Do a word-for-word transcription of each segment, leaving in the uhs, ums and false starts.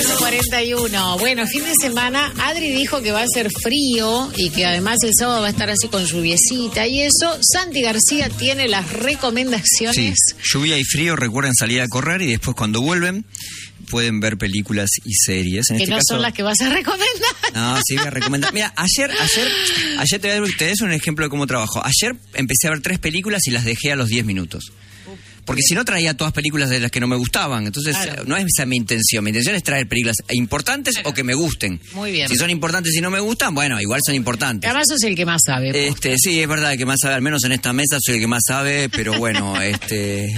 cuarenta y uno. Bueno, fin de semana, Adri dijo que va a ser frío y que además el sábado va a estar así con lluviecita y eso. Santi García tiene las recomendaciones. Sí, lluvia y frío, recuerden salir a correr y después cuando vuelven pueden ver películas y series. En que este no caso, son las que vas a recomendar. No, sí voy a recomendar. Mira, ayer, ayer, ayer te voy a dar ustedes un ejemplo de cómo trabajo. Ayer empecé a ver tres películas y las dejé a los diez minutos. Porque si no traía todas películas de las que no me gustaban. Entonces, claro, no es esa mi intención. Mi intención es traer películas importantes o que me gusten. Muy bien. Si son importantes y no me gustan, bueno, igual son importantes. Además sos el que más sabe. Este, sí, es verdad, el que más sabe, al menos en esta mesa soy el que más sabe, pero bueno, este...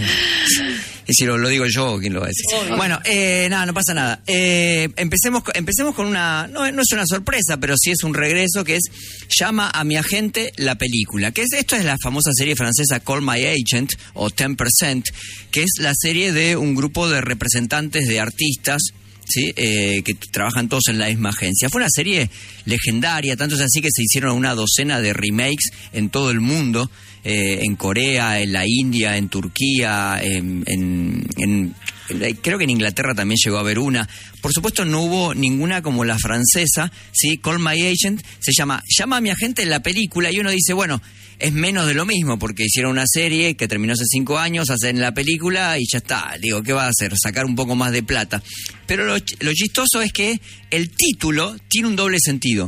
Y si lo, lo digo yo, ¿quién lo va a decir? Obvio. Bueno, eh, nada, no pasa nada. Eh, empecemos, empecemos con una... No, no es una sorpresa, pero sí es un regreso, que es Llama a mi agente, la película. Que es, esto es la famosa serie francesa Call My Agent, o ten percent, que es la serie de un grupo de representantes de artistas, ¿sí? Eh, que trabajan todos en la misma agencia. Fue una serie legendaria, tanto es así que se hicieron una docena de remakes en todo el mundo, eh, en Corea, en la India, en Turquía, en, en, en, en, creo que en Inglaterra también llegó a haber una. Por supuesto no hubo ninguna como la francesa, ¿sí? Call My Agent se llama Llama a mi agente en la película y uno dice, bueno, es menos de lo mismo, porque hicieron una serie que terminó hace cinco años, hacen la película y ya está. Digo, ¿qué va a hacer? Sacar un poco más de plata. Pero lo, lo chistoso es que el título tiene un doble sentido.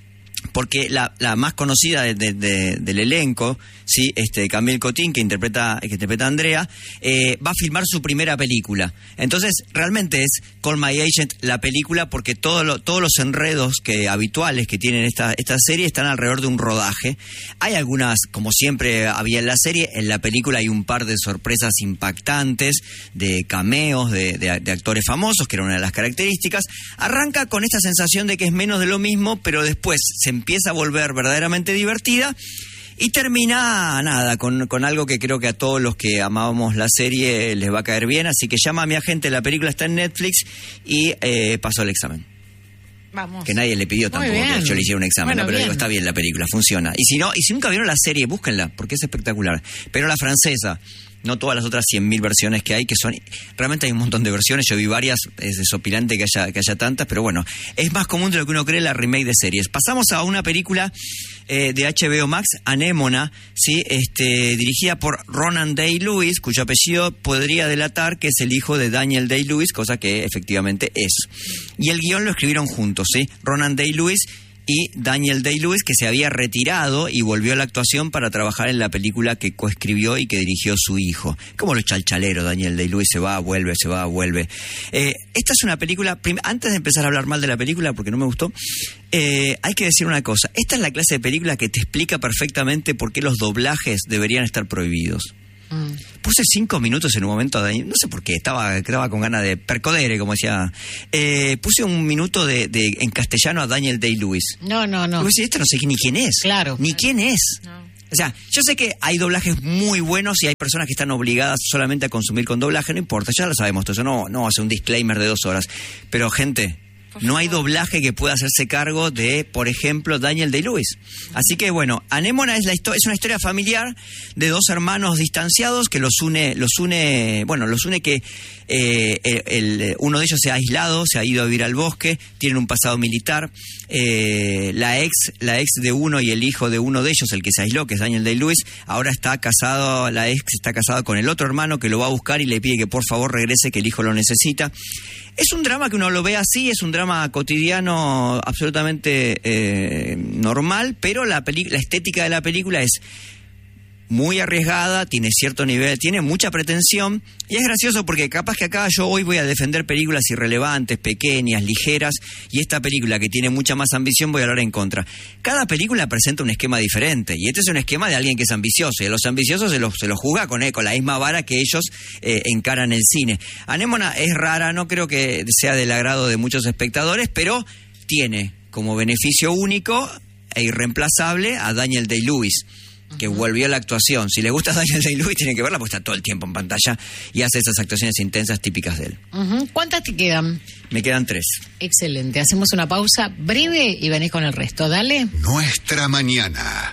Porque la, la más conocida de, de, de, del elenco, sí, este Camille Cotin, que interpreta, que interpreta a Andrea, eh, va a filmar su primera película. Entonces, realmente es Call My Agent la película, porque todo lo, todos los enredos que habituales que tienen esta, esta serie están alrededor de un rodaje. Hay algunas, como siempre había en la serie, en la película hay un par de sorpresas impactantes, de cameos, de, de, de actores famosos, que era una de las características. Arranca con esta sensación de que es menos de lo mismo, pero después se empieza a volver verdaderamente divertida y termina, nada, con, con algo que creo que a todos los que amábamos la serie les va a caer bien. Así que Llama a mi agente, la película está en Netflix y eh, pasó el examen. Vamos. Que nadie le pidió tampoco que yo le hiciera un examen, bueno, ¿no? Pero digo, está bien la película, funciona. Y si no, y si nunca vieron la serie, búsquenla, porque es espectacular. Pero la francesa, no todas las otras cien mil versiones que hay, que son... Realmente hay un montón de versiones, yo vi varias, es desopilante que haya, que haya tantas, pero bueno, es más común de lo que uno cree la remake de series. Pasamos a una película eh, de H B O Max, Anémona, ¿sí? este, dirigida por Ronan Day-Lewis, cuyo apellido podría delatar que es el hijo de Daniel Day-Lewis, cosa que efectivamente es. Y el guión lo escribieron juntos, ¿sí? Ronan Day-Lewis y Daniel Day-Lewis, que se había retirado y volvió a la actuación para trabajar en la película que coescribió y que dirigió su hijo. Como los chalchaleros, Daniel Day-Lewis se va, vuelve, se va, vuelve. Eh, esta es una película, prim- antes de empezar a hablar mal de la película, porque no me gustó, eh, hay que decir una cosa. Esta es la clase de película que te explica perfectamente por qué los doblajes deberían estar prohibidos. Mm. Puse cinco minutos en un momento, de, no sé por qué, estaba, estaba con ganas de percodere, como decía. Eh, puse un minuto de, de en castellano a Daniel Day-Lewis. No, no, no. Y vos decís, esto no sé ni quién es. Claro. Ni quién es. No. O sea, yo sé que hay doblajes muy buenos y hay personas que están obligadas solamente a consumir con doblaje, no importa, ya lo sabemos, todo eso no, no va a ser un disclaimer de dos horas. Pero, gente, no hay doblaje que pueda hacerse cargo de, por ejemplo, Daniel Day-Lewis. Así que, bueno, Anémona es, la histo- es una historia familiar de dos hermanos distanciados que los une, los une, bueno, los une que eh, el, el, uno de ellos se ha aislado, se ha ido a vivir al bosque, tienen un pasado militar. Eh, la ex, la ex de uno y el hijo de uno de ellos, el que se aisló, que es Daniel Day-Lewis, ahora está casado, la ex está casada con el otro hermano que lo va a buscar y le pide que por favor regrese, que el hijo lo necesita. Es un drama que uno lo ve así, es un drama cotidiano absolutamente eh, normal, pero la, peli- la estética de la película es muy arriesgada, tiene cierto nivel, tiene mucha pretensión, y es gracioso porque capaz que acá yo hoy voy a defender películas irrelevantes, pequeñas, ligeras, y esta película que tiene mucha más ambición voy a hablar en contra. Cada película presenta un esquema diferente, y este es un esquema de alguien que es ambicioso, y a los ambiciosos se los, se los juzga con, eh, con la misma vara que ellos eh, encaran el cine. Anémona es rara, no creo que sea del agrado de muchos espectadores, pero tiene como beneficio único e irreemplazable a Daniel Day-Lewis, que volvió a la actuación. Si le gusta Daniel Day-Lewis, tienen que verla porque está todo el tiempo en pantalla y hace esas actuaciones intensas típicas de él. Uh-huh. ¿Cuántas te quedan? Me quedan tres. Excelente. Hacemos una pausa breve y venís con el resto. Dale. Nuestra mañana.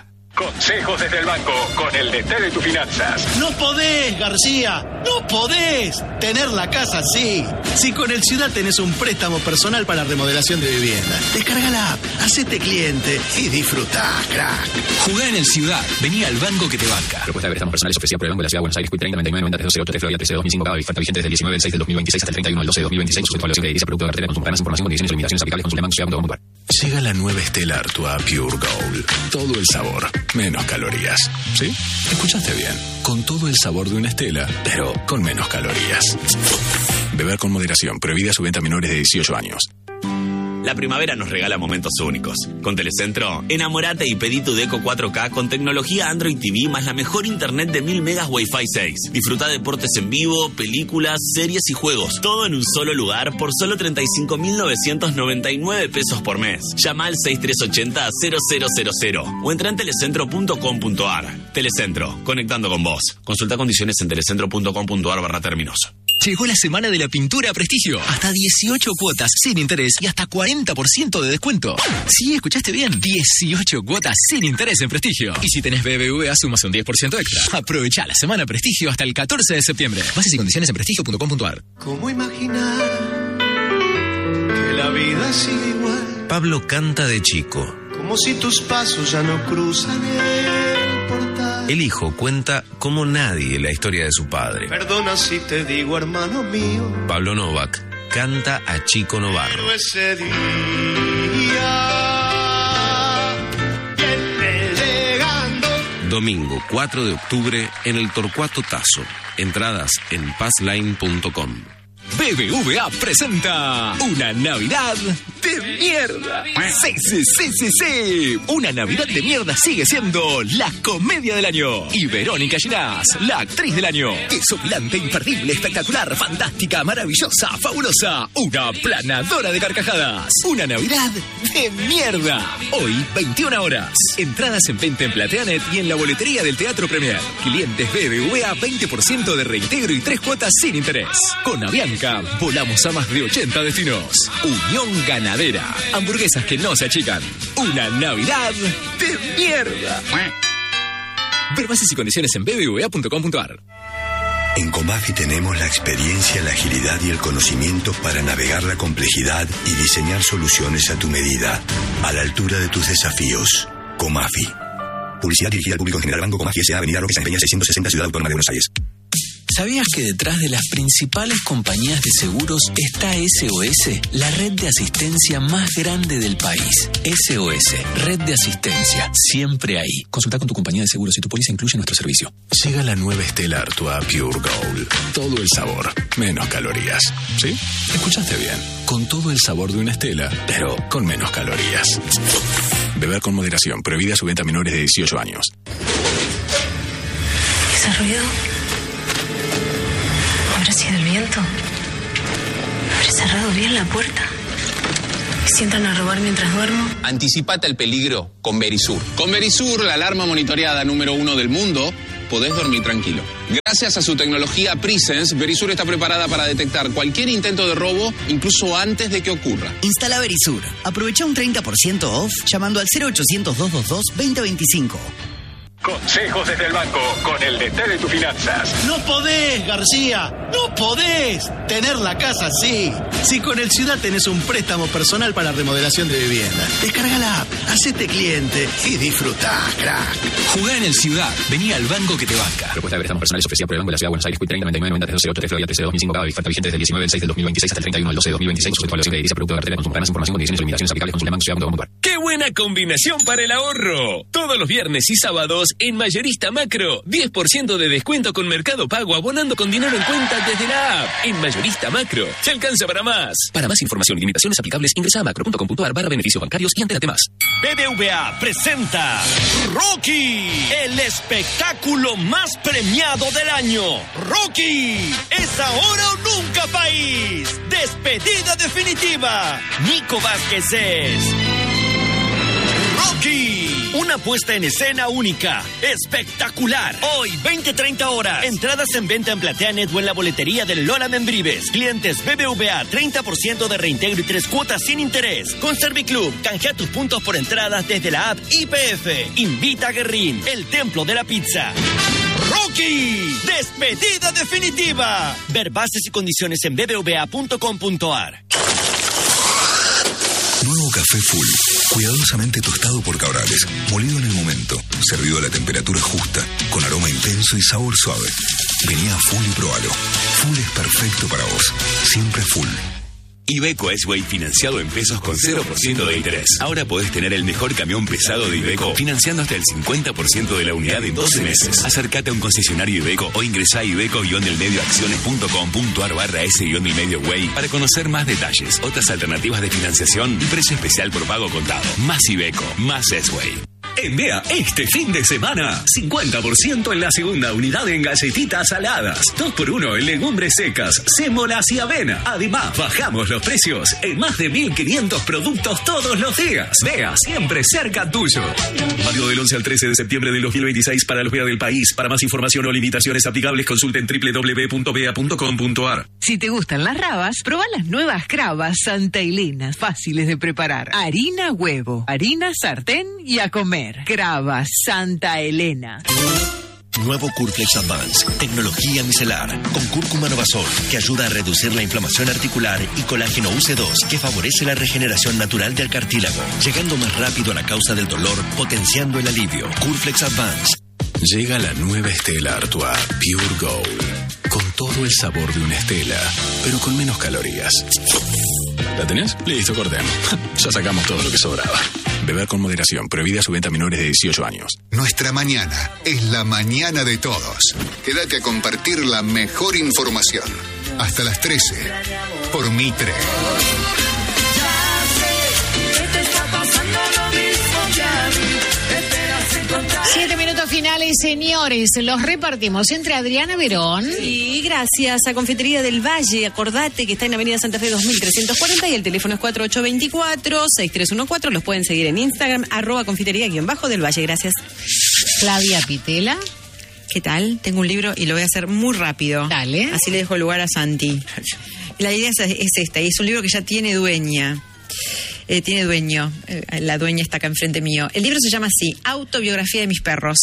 Consejos desde el banco con el D T de tus finanzas. No podés, García, no podés tener la casa así. Si con el Ciudad tenés un préstamo personal para remodelación de vivienda, descarga la app, hacete cliente y disfrutá, crack. Jugá en el Ciudad, vení al banco que te banca. Propuesta de préstamos personales ofrecida por el Banco de la Ciudad de Buenos Aires, Q treinta, noventa y nueve, noventa, trece, ocho, Florida, trece, dos mil cinco, cada oferta vigente desde el diecinueve del seis del dos mil veintiséis hasta el treinta y uno del doce del dos mil veintiséis, sujeto a evaluación de edilicia, producto de cartera de consumo, ganas, información, condiciones y limitaciones aplicables, consulta banco ciudad punto com punto ar. Llega la nueva Estelar, tu app Pure Gold. Todo el sabor, menos calorías. ¿Sí? Escuchaste bien. Con todo el sabor de una Estela, pero con menos calorías. Beber con moderación. Prohibida su venta a menores de dieciocho años. La primavera nos regala momentos únicos. Con Telecentro, enamorate y pedí tu Deco cuatro K con tecnología Android T V más la mejor internet de mil megas Wi-Fi seis. Disfruta deportes en vivo, películas, series y juegos. Todo en un solo lugar por solo treinta y cinco mil novecientos noventa y nueve pesos por mes. Llama al seis tres ocho cero cero cero cero cero o entra en telecentro punto com punto ar. Telecentro, conectando con vos. Consulta condiciones en telecentro punto com punto ar barra términos. Llegó la semana de la pintura Prestigio. Hasta dieciocho cuotas sin interés y hasta cuarenta por ciento de descuento. Sí, escuchaste bien. dieciocho cuotas sin interés en Prestigio. Y si tenés B B V A, sumas un diez por ciento extra. Aprovecha la semana Prestigio hasta el catorce de septiembre. Bases y condiciones en prestigio punto com punto ar. ¿Cómo imaginar que la vida sigue igual? Pablo canta de chico. Como si tus pasos ya no cruzan el portal. El hijo cuenta como nadie la historia de su padre. Perdona si te digo, hermano mío. Pablo Novak canta a Chico Novarro. Pero ese día viene llegando. Domingo cuatro de octubre en el Torcuato Tazo. Entradas en passline punto com. B B V A presenta una Navidad de mierda. Sí, sí, sí, sí, sí. Una Navidad de mierda sigue siendo la comedia del año. Y Verónica Ginás, la actriz del año. Es opulante, imperdible, espectacular, fantástica, maravillosa, fabulosa. Una planadora de carcajadas. Una Navidad de mierda. Hoy, veintiuna horas. Entradas en venta en Plateanet y en la boletería del Teatro Premier. Clientes B B V A, veinte por ciento de reintegro y tres cuotas sin interés. Con Avianca volamos a más de ochenta destinos. Unión Ganadera. Hamburguesas que no se achican. Una Navidad de mierda. Ver bases y condiciones en b b v a punto com punto ar. En Comafi tenemos la experiencia, la agilidad y el conocimiento para navegar la complejidad y diseñar soluciones a tu medida, a la altura de tus desafíos. Comafi. Publicidad dirigida al público en general. Banco Comafi S A. Avenida Roque San Peña seiscientos sesenta, Ciudad Autónoma de Buenos Aires. ¿Sabías que detrás de las principales compañías de seguros está S O S, la red de asistencia más grande del país? S O S, red de asistencia, siempre ahí. Consulta con tu compañía de seguros si tu póliza incluye nuestro servicio. Llega la nueva Estelar, tu app Pure Gold. Todo el sabor, menos calorías. ¿Sí? Escuchaste bien. Con todo el sabor de una Estela, pero con menos calorías. Beber con moderación. Prohibida su venta a menores de dieciocho años. ¿Ese ruido? ¿Habrá sido el viento? ¿Habré cerrado bien la puerta? ¿Si entran a robar mientras duermo? Anticipate al peligro con Verisur. Con Verisur, la alarma monitoreada número uno del mundo, podés dormir tranquilo. Gracias a su tecnología Presence, Verisur está preparada para detectar cualquier intento de robo, incluso antes de que ocurra. Instala Verisur. Aprovecha un treinta por ciento off llamando al cero ochocientos, doscientos veintidós, veinte veinticinco. Consejos desde el banco con el D T de tus finanzas. No podés, García, no podés tener la casa así. Si con el Ciudad tenés un préstamo personal para remodelación de vivienda, descarga la app, hacete cliente y disfrutá, crack. Jugá en el Ciudad, vení al banco que te banca. Propuesta de préstamos personales ofrecida por el Banco de la Ciudad de Buenos Aires, Q treinta, noventa y nueve, noventa, trece, ocho, Florida, trece, dos mil cinco, cada oferta vigente desde el diecinueve del seis del dos mil veintiséis hasta el treinta y uno del doce del dos mil veintiséis, sujeto a evaluación de edilicia, producto de cartera de consumo, ganas, información, condiciones y limitaciones aplicables, consulta banco ciudad punto com punto ar. ¡Qué buena combinación para el ahorro! Todos los viernes y sábados en Mayorista Macro, diez por ciento de descuento con Mercado Pago abonando con dinero en cuenta desde la app. En Mayorista Macro, se alcanza para más. Para más información y limitaciones aplicables, ingresa a macro punto com punto ar barra beneficios bancarios y entérate más. B B V A presenta Rocky, el espectáculo más premiado del año. Rocky, es ahora o nunca, país. Despedida definitiva. Nico Vázquez es Rocky. Una puesta en escena única, espectacular. Hoy, veinte treinta horas. Entradas en venta en PlateaNet o en la boletería del Lola Membrives. Clientes B B V A, treinta por ciento de reintegro y tres cuotas sin interés. Con Serviclub, canjea tus puntos por entradas desde la app I P F. Invita a Guerrín, el templo de la pizza. ¡Rocky! ¡Despedida definitiva! Ver bases y condiciones en b b v a punto com punto a r. Nuevo café Full, cuidadosamente tostado por Cabrales, molido en el momento, servido a la temperatura justa, con aroma intenso y sabor suave. Vení a Full y probalo. Full es perfecto para vos, siempre Full. Iveco S-Way financiado en pesos con cero por ciento de interés. Ahora podés tener el mejor camión pesado de Iveco financiando hasta el cincuenta por ciento de la unidad en doce meses. Acércate a un concesionario Iveco o ingresá a iveco-delmedioacciones.com.ar barra S-Delmedio-Way para conocer más detalles, otras alternativas de financiación y precio especial por pago contado. Más Iveco, más S-Way. En B E A, este fin de semana, cincuenta por ciento en la segunda unidad en galletitas saladas, dos por uno en legumbres secas, sémolas y avena. Además, bajamos los precios en más de mil quinientos productos todos los días. B E A, siempre cerca tuyo. Válido del once al trece de septiembre del dos mil veintiséis para los B E A del país. Para más información o limitaciones aplicables, consulten doble u doble u doble u punto b e a punto com punto a r. Si te gustan las rabas, probá las nuevas Cravas Santa Elena, fáciles de preparar. Harina, huevo, harina, sartén y a comer. Cravas Santa Elena. Nuevo Curflex Advance, tecnología micelar, con cúrcuma novasol, que ayuda a reducir la inflamación articular, y colágeno U C dos, que favorece la regeneración natural del cartílago, llegando más rápido a la causa del dolor, potenciando el alivio. Curflex Advance. Llega la nueva Stella Artois Pure Gold, con todo el sabor de una Stella, pero con menos calorías. ¿La tenés? Listo, cortemos. Ya sacamos todo lo que sobraba. Beber con moderación. Prohibida su venta a menores de dieciocho años. Nuestra mañana es la mañana de todos. Quédate a compartir la mejor información. Hasta las trece. Por Mitre. Siete minutos finales, señores. Los repartimos entre Adriana Verón. Y gracias a Confitería del Valle. Acordate que está en Avenida Santa Fe dos mil trescientos cuarenta y el teléfono es cuatro ocho dos cuatro, seis tres uno cuatro. Los pueden seguir en Instagram, arroba confitería-del Valle. Gracias. Flavia Pitela. ¿Qué tal? Tengo un libro y lo voy a hacer muy rápido. Dale. Así le dejo lugar a Santi. La idea es, es esta, y es un libro que ya tiene dueña. Eh, tiene dueño, eh, la dueña está acá enfrente mío. El libro se llama así, Autobiografía de mis perros.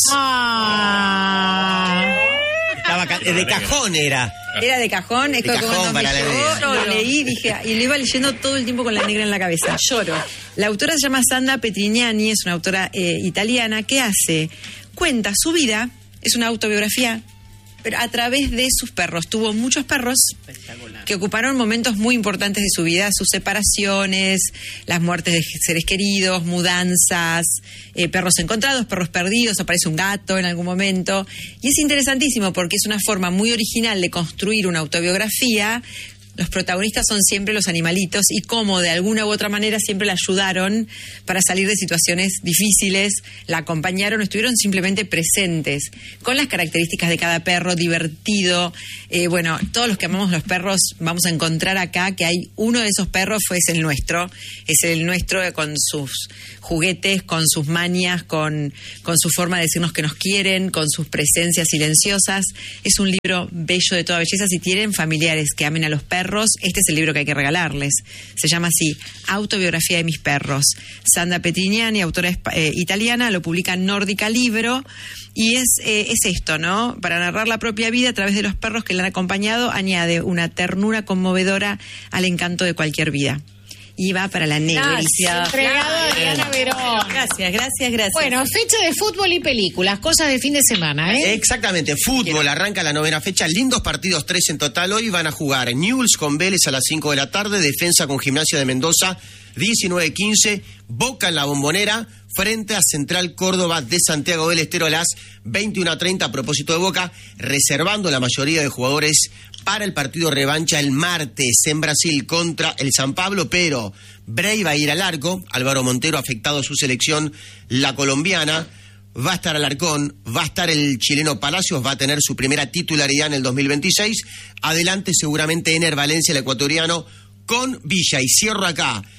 Ah. Estaba ca- de cajón era. Era de cajón, es de como cajón cuando para me la llegó, alegría. lo leí dije, y lo iba leyendo todo el tiempo con la negra en la cabeza. Lloro. La autora se llama Sandra Petrignani, es una autora eh, italiana que hace, cuenta su vida, es una autobiografía, pero a través de sus perros. Tuvo muchos perros que ocuparon momentos muy importantes de su vida, sus separaciones, las muertes de seres queridos, mudanzas, eh, perros encontrados, perros perdidos, aparece un gato en algún momento. Y es interesantísimo porque es una forma muy original de construir una autobiografía. Los protagonistas son siempre los animalitos y cómo de alguna u otra manera siempre la ayudaron para salir de situaciones difíciles, la acompañaron, estuvieron simplemente presentes con las características de cada perro, divertido. Eh, bueno, todos los que amamos los perros vamos a encontrar acá que hay uno de esos perros, fue es el nuestro, es el nuestro con sus juguetes, con sus manias, con, con su forma de decirnos que nos quieren, con sus presencias silenciosas. Es un libro bello de toda belleza. Si tienen familiares que amen a los perros, este es el libro que hay que regalarles. Se llama así, Autobiografía de mis perros. Sandra Petrignani, autora eh, italiana, lo publica Nórdica Libro. Y es, eh, es esto, ¿no? Para narrar la propia vida a través de los perros que la han acompañado, añade una ternura conmovedora al encanto de cualquier vida. Y va para la negricia. Entregado a Adriana Verón. Gracias, gracias, gracias. Bueno, fecha de fútbol y películas, cosas de fin de semana, ¿eh? Exactamente, fútbol, arranca la novena fecha, lindos partidos, tres en total. Hoy van a jugar Newell's con Vélez a las cinco de la tarde, Defensa con Gimnasia de Mendoza, diecinueve quince, Boca en la Bombonera, frente a Central Córdoba de Santiago del Estero a las veintiuno treinta. A propósito de Boca, reservando la mayoría de jugadores para el partido revancha el martes en Brasil contra el San Pablo, pero Bray va a ir al arco, Álvaro Montero afectado a su selección, la colombiana, va a estar Alarcón, va a estar el chileno Palacios, va a tener su primera titularidad en el dos mil veintiséis, adelante seguramente Ener Valencia, el ecuatoriano, con Villa. Y cierro acá,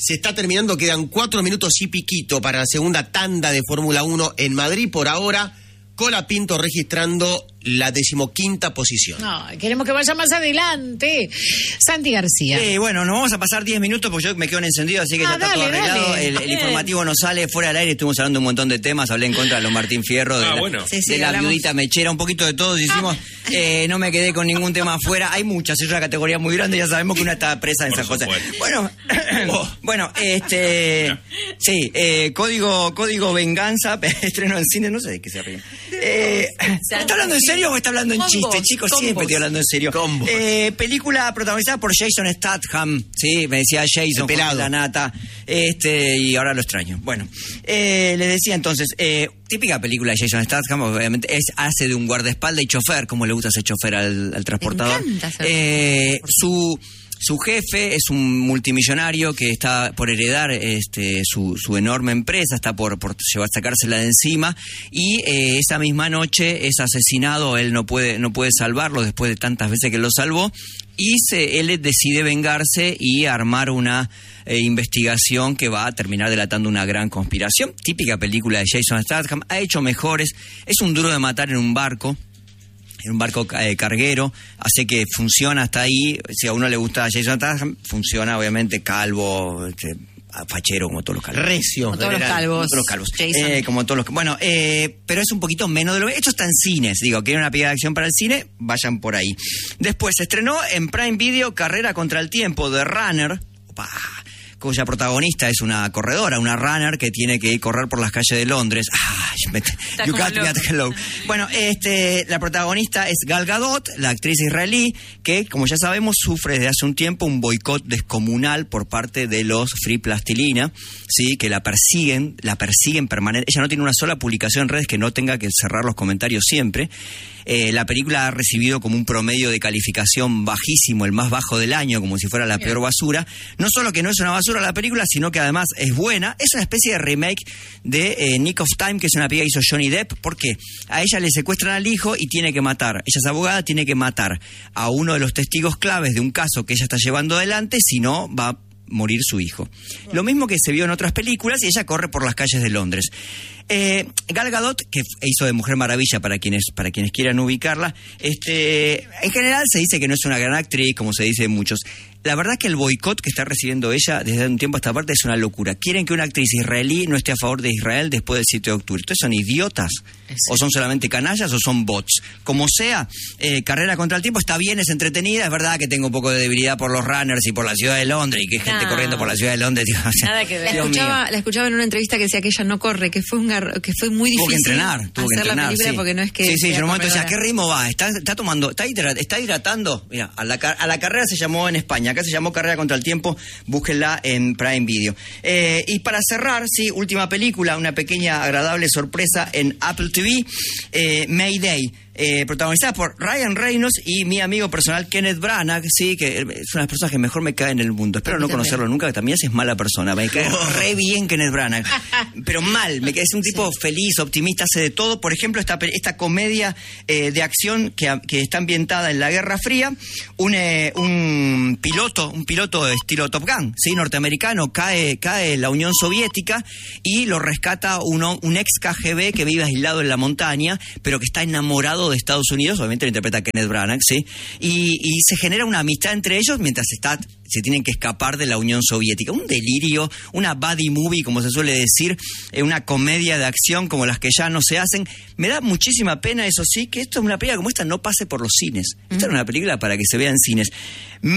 Se está terminando, quedan cuatro minutos y piquito para la segunda tanda de Fórmula uno en Madrid por ahora. Colapinto registrando la decimoquinta posición. No, queremos que vaya más adelante. Santi García. Sí, bueno, nos vamos a pasar diez minutos porque yo me quedo en encendido, así que ah, ya está dale, todo arreglado. Dale. El, el informativo no sale fuera del aire, estuvimos hablando de un montón de temas, hablé en contra de los Martín Fierro, de ah, la, bueno. sí, sí, de la hablamos. viudita mechera, un poquito de todos hicimos. Eh, no me quedé con ningún tema afuera. Hay muchas, es una categoría muy grande, ya sabemos que una está presa en esas cosas. Bueno, bueno, este... Sí, eh, código código Venganza, estreno en cine, no sé de qué se ríe. Eh, ¿Está hablando en serio o está hablando en Combos, chiste, chicos? combos. Siempre estoy hablando en serio. Eh, película protagonizada por Jason Statham, sí, me decía Jason, pelado, la nata, este, y ahora lo extraño. Bueno, eh, les decía entonces, eh, típica película de Jason Statham, obviamente, es, hace de un guardaespaldas y chofer, como le gusta ser chofer al, al transportador. Me encanta ser eh, su Su jefe es un multimillonario que está por heredar este, su, su enorme empresa, está por, por llevar, sacársela de encima, y eh, esa misma noche es asesinado, él no puede, no puede salvarlo después de tantas veces que lo salvó, y se, él decide vengarse y armar una eh, investigación que va a terminar delatando una gran conspiración. Típica película de Jason Statham, ha hecho mejores, es un duro de matar en un barco, en un barco eh, carguero, hace que funciona hasta ahí. Si a uno le gusta Jason Statham, funciona obviamente calvo, este, fachero, como todos los calvos. Recio. Como todos los calvos. Como todos los calvos. Jason. Eh, como todos los Bueno, eh, pero es un poquito menos de lo que... Esto está en cines, digo, quieren una película de acción para el cine, vayan por ahí. Después se estrenó en Prime Video Carrera contra el Tiempo, The Runner, opa, cuya protagonista es una corredora, una runner que tiene que correr por las calles de Londres. Ah, you got me at hello. Bueno, este, la protagonista es Gal Gadot, la actriz israelí, que, como ya sabemos, sufre desde hace un tiempo un boicot descomunal por parte de los Free Plastilina, sí, que la persiguen, la persiguen permanentemente. Ella no tiene una sola publicación en redes que no tenga que cerrar los comentarios siempre. Eh, la película ha recibido como un promedio de calificación bajísimo, el más bajo del año, como si fuera la peor basura. No solo que no es una basura la película, sino que además es buena. Es una especie de remake de eh, Nick of Time, que es una película que hizo Johnny Depp. ¿Por qué? A ella le secuestran al hijo y tiene que matar. Ella es abogada, tiene que matar a uno de los testigos claves de un caso que ella está llevando adelante, si no va a morir su hijo. Lo mismo que se vio en otras películas, y ella corre por las calles de Londres. Eh, Gal Gadot, que hizo de Mujer Maravilla para quienes para quienes quieran ubicarla, este, en general se dice que no es una gran actriz, como se dice muchos. La verdad que el boicot que está recibiendo ella desde un tiempo a esta parte es una locura. Quieren que una actriz israelí no esté a favor de Israel después del siete de octubre. ¿Entonces son idiotas? Sí. ¿O son solamente canallas o son bots? Como sea, eh, Carrera contra el Tiempo está bien, es entretenida. Es verdad que tengo un poco de debilidad por los runners y por la ciudad de Londres, y que hay gente no. corriendo por la ciudad de Londres. Tío, o sea, nada que ver. La escuchaba, la escuchaba en una entrevista que decía que ella no corre, que fue un gar... que fue muy difícil. Tuvo que entrenar, tuvo que hacer entrenar, la película sí. Porque no es que sí, sí, yo en un momento decía, corredora. ¿qué ritmo va? Está, está tomando, está, hidrat, está hidratando. Mira, a la, a la carrera se llamó en España, acá se llamó Carrera contra el Tiempo, búsquenla en Prime Video. Eh, y para cerrar, sí, última película, una pequeña agradable sorpresa en Apple T V, eh, Mayday. Eh, protagonizada por Ryan Reynolds y mi amigo personal Kenneth Branagh, sí, que es una de las personas que mejor me cae en el mundo. Espero no conocerlo nunca, que también es mala persona. Me cae re bien Kenneth Branagh, pero mal. Me cae, es un tipo sí. feliz, optimista, hace de todo. Por ejemplo, esta, esta comedia eh, de acción que, que está ambientada en la Guerra Fría, un, eh, un piloto, un piloto de estilo Top Gun, sí, norteamericano, cae, cae en la Unión Soviética y lo rescata uno, un ex K G B que vive aislado en la montaña, pero que está enamorado de Estados Unidos, obviamente lo interpreta Kenneth Branagh, sí, y, y se genera una amistad entre ellos mientras está, se tienen que escapar de la Unión Soviética. Un delirio, una buddy movie, como se suele decir, eh, una comedia de acción como las que ya no se hacen. Me da muchísima pena, eso sí, que esto es una película como esta no pase por los cines. Esta es una película para que se vea en cines.